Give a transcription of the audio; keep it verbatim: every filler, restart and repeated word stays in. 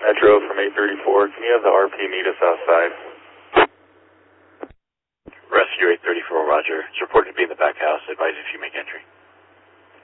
Metro from eight thirty-four. Can you have the R P meet us outside? Rescue eight thirty-four, roger. It's reported to be in the back house. Advise if you make